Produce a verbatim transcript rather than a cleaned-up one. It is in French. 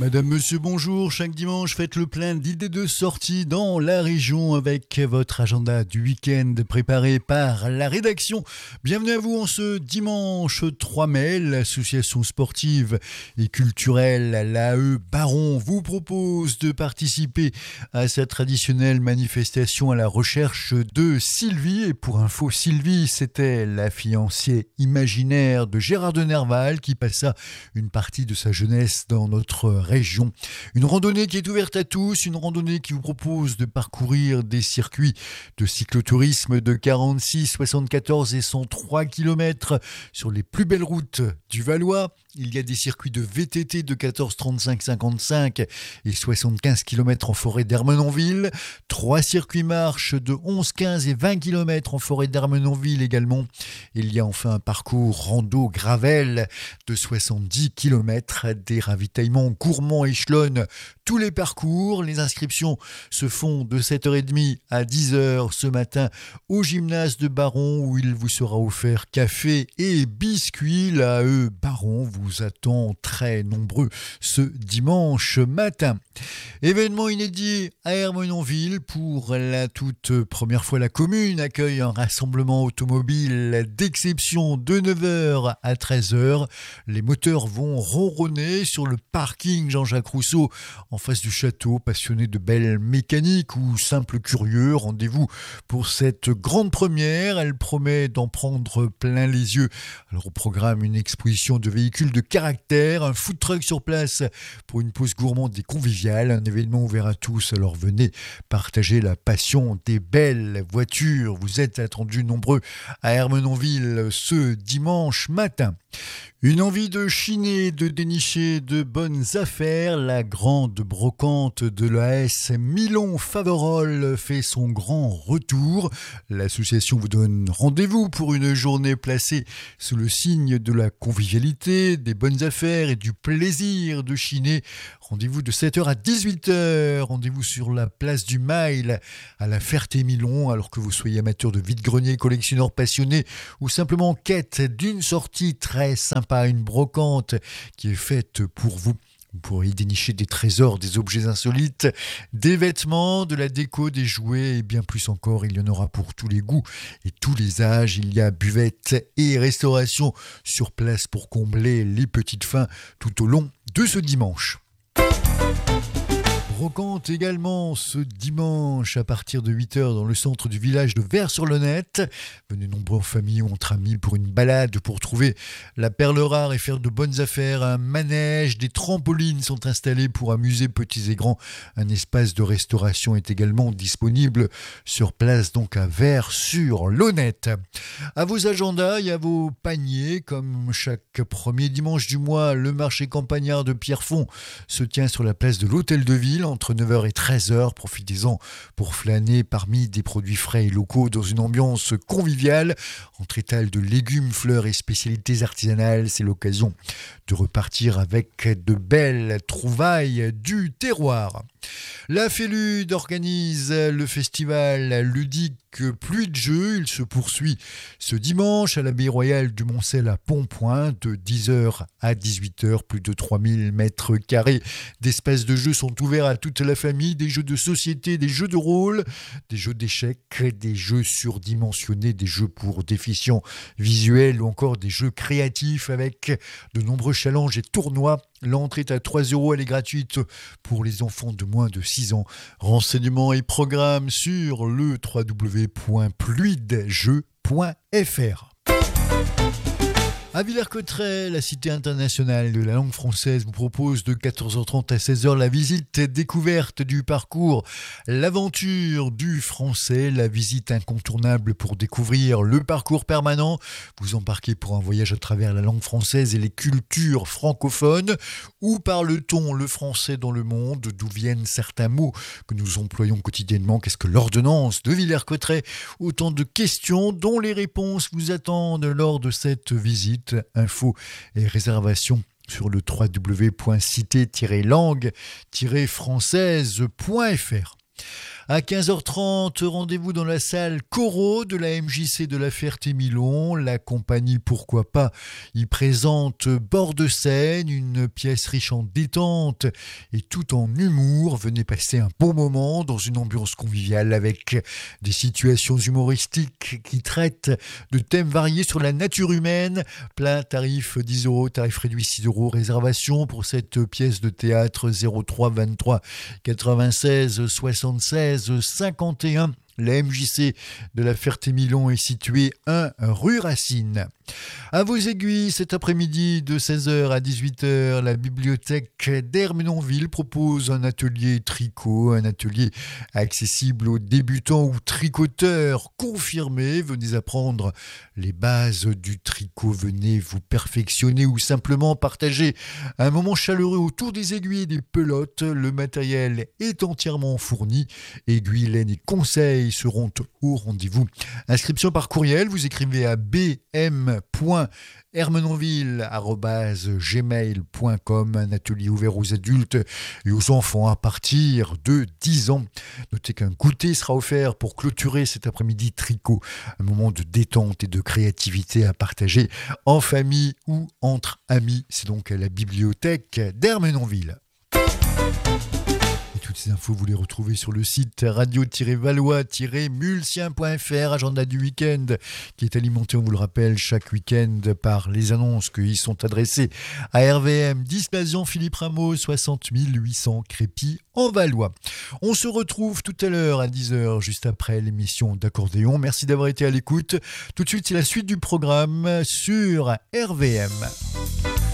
Madame, monsieur, bonjour. Chaque dimanche, faites le plein d'idées de sortie dans la région avec votre agenda du week-end préparé par la rédaction. Bienvenue à vous en ce dimanche trois mai. L'association sportive et culturelle, l'A E Baron, vous propose de participer à sa traditionnelle manifestation à la recherche de Sylvie. Et pour info, Sylvie, c'était la fiancée imaginaire de Gérard de Nerval qui passa une partie de sa jeunesse dans notre région. Une randonnée qui est ouverte à tous, une randonnée qui vous propose de parcourir des circuits de cyclotourisme de quarante-six, soixante-quatorze et cent trois kilomètres sur les plus belles routes du Valois. Il y a des circuits de V T T de quatorze, trente-cinq, cinquante-cinq et soixante-quinze kilomètres en forêt d'Ermenonville. Trois circuits marches de onze, quinze et vingt kilomètres en forêt d'Ermenonville également. Il y a enfin un parcours rando gravel de soixante-dix kilomètres. Des ravitaillements gourmands échelonnent tous les parcours. Les inscriptions se font de sept heures trente à dix heures ce matin au gymnase de Baron où il vous sera offert café et biscuits. L'A E Baron vous attend très nombreux ce dimanche matin. Événement inédit à Ermenonville. Pour la toute première fois, la commune accueille un rassemblement automobile d'exception de neuf heures à treize heures. Les moteurs vont ronronner sur le parking Jean-Jacques Rousseau en face du château. Passionnés de belle mécanique ou simples curieux, rendez-vous pour cette grande première. Elle promet d'en prendre plein les yeux. Alors au programme, une exposition de véhicules de caractère, un food truck sur place pour une pause gourmande et conviviale, un événement ouvert à tous. Alors venez partager la passion des belles voitures. Vous êtes attendus nombreux à Ermenonville ce dimanche matin. Une envie de chiner, de dénicher de bonnes affaires. La grande brocante de l'A S Milon Faverolles fait son grand retour. L'association vous donne rendez-vous pour une journée placée sous le signe de la convivialité, des bonnes affaires et du plaisir de chiner. Rendez-vous de sept heures à dix-huit heures. Rendez-vous sur la place du Mail à la Ferté-Milon. Alors que vous soyez amateur de vide-grenier, collectionneur passionné ou simplement en quête d'une sortie très sympa, une brocante qui est faite pour vous. Vous pourrez y dénicher des trésors, des objets insolites, des vêtements, de la déco, des jouets et bien plus encore. Il y en aura pour tous les goûts et tous les âges. Il y a buvette et restauration sur place pour combler les petites faims tout au long de ce dimanche. Brocante également ce dimanche à partir de huit heures dans le centre du village de Vers-sur-Lonette. Venez nombreux en famille ou entre amis pour une balade, pour trouver la perle rare et faire de bonnes affaires. Un manège, des trampolines sont installés pour amuser petits et grands. Un espace de restauration est également disponible sur place, donc à Vers-sur-Lonette. À vos agendas et à vos paniers, comme chaque premier dimanche du mois, le marché campagnard de Pierrefonds se tient sur la place de l'Hôtel de Ville entre neuf heures et treize heures. Profitez-en pour flâner parmi des produits frais et locaux dans une ambiance conviviale. Entre étals de légumes, fleurs et spécialités artisanales, c'est l'occasion de repartir avec de belles trouvailles du terroir. La Félude organise le festival ludique Pluie de Jeux. Il se poursuit ce dimanche à l'abbaye royale du Moncel à Pontpoint de dix heures à dix-huit heures. Plus de trois mille mètres carrés d'espaces de jeux sont ouverts à toute la famille. Des jeux de société, des jeux de rôle, des jeux d'échecs, des jeux surdimensionnés, des jeux pour déficients visuels ou encore des jeux créatifs avec de nombreux challenges et tournois. L'entrée est à trois euros, elle est gratuite pour les enfants de moins de six ans. Renseignements et programmes sur le w w w point pluie de jeux point f r. À Villers-Cotterêts, la Cité internationale de la langue française vous propose de quatorze heures trente à seize heures la visite découverte du parcours L'aventure du français, la visite incontournable pour découvrir le parcours permanent. Vous embarquez pour un voyage à travers la langue française et les cultures francophones. Où parle-t-on le français dans le monde? D'où viennent certains mots que nous employons quotidiennement? Qu'est-ce que l'ordonnance de Villers-Cotterêts? Autant de questions dont les réponses vous attendent lors de cette visite. Infos et réservations sur le w w w point cité tiret langue tiret française point f r. À quinze heures trente, rendez-vous dans la salle Coro de la M J C de la Ferté-Milon. La compagnie Pourquoi pas y présente Bord de Seine, une pièce riche en détente et tout en humour. Venez passer un bon moment dans une ambiance conviviale avec des situations humoristiques qui traitent de thèmes variés sur la nature humaine. Plein tarif dix euros, tarif réduit six euros. Réservation pour cette pièce de théâtre zéro trois vingt-trois quatre-vingt-seize soixante-seize cinquante et un. La M J C de la Ferté-Milon est située un rue Racine. À vos aiguilles, cet après-midi de seize heures à dix-huit heures, la bibliothèque d'Ermenonville propose un atelier tricot, un atelier accessible aux débutants ou tricoteurs confirmés. Venez apprendre les bases du tricot, venez vous perfectionner ou simplement partager un moment chaleureux autour des aiguilles et des pelotes. Le matériel est entièrement fourni. Aiguilles, laine et conseils seront au rendez-vous. Inscription par courriel, vous écrivez à b m point ermenonville arobase gmail point com. Un atelier ouvert aux adultes et aux enfants à partir de dix ans. Notez qu'un goûter sera offert pour clôturer cet après-midi tricot. Un moment de détente et de créativité à partager en famille ou entre amis. C'est donc à la bibliothèque d'Ermenonville. Toutes ces infos, vous les retrouvez sur le site radio-valois-mulsien point f r. Agenda du week-end qui est alimenté, on vous le rappelle, chaque week-end par les annonces qui y sont adressées à R V M. Dispasion Philippe Rameau, soixante mille huit cents Crépy en Valois. On se retrouve tout à l'heure à dix heures, juste après l'émission d'accordéon. Merci d'avoir été à l'écoute. Tout de suite, c'est la suite du programme sur R V M.